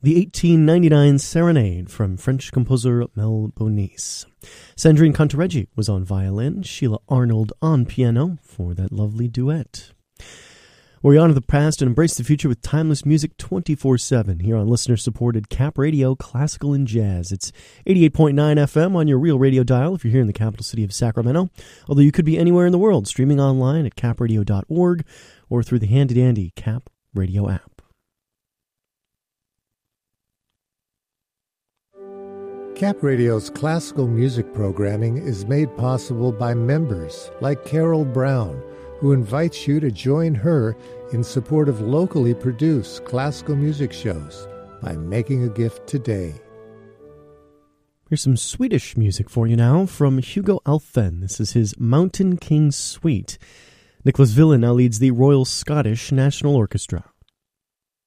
the 1899 Serenade from French composer Mel Bonis. Sandrine Contareggi was on violin, Sheila Arnold on piano for that lovely duet. We honor the past and embrace the future with timeless music 24/7 here on listener-supported Cap Radio Classical and Jazz. It's 88.9 FM on your real radio dial if you're here in the capital city of Sacramento, although you could be anywhere in the world streaming online at capradio.org or through the handy-dandy Cap Radio app. Cap Radio's classical music programming is made possible by members like Carol Brown, who invites you to join her in support of locally produced classical music shows by making a gift today. Here's some Swedish music for you now from Hugo Alfvén. This is his Mountain King Suite. Nicholas Villen now leads the Royal Scottish National Orchestra.